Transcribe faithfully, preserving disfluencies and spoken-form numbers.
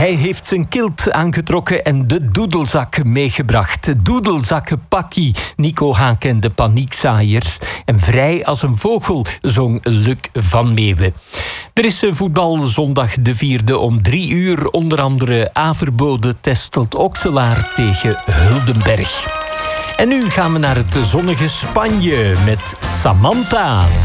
Hij heeft zijn kilt aangetrokken en de doedelzak meegebracht. Doedelzakkenpakkie, Nico Haak en de Paniekzaaiers. En vrij als een vogel zong Luc van Meeuwen. Er is voetbalzondag de vierde om drie uur. Onder andere Averbode Testelt Okselaar tegen Huldenberg. En nu gaan we naar het zonnige Spanje met Samantha.